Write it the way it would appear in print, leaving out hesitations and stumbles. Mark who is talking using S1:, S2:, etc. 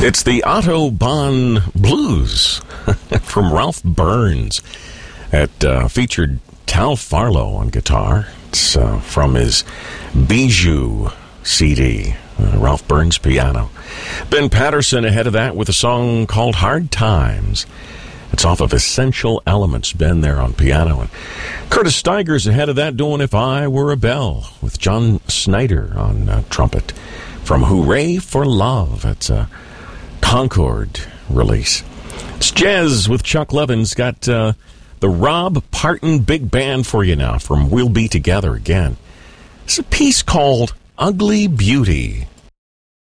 S1: It's the Autobahn Blues from Ralph Burns. It featured Tal Farlow on guitar. It's from his Bijou CD, Ralph Burns piano. Ben Patterson ahead of that with a song called Hard Times. It's off of Essential Elements, Ben there on piano. And Curtis Stigers ahead of that doing If I Were a Bell with John Snyder on trumpet from Hooray for Love. It's a Concord release. It's jazz with Chuck Levin's got the Rob Parton Big Band for you now from We'll Be Together Again. It's a piece called Ugly Beauty.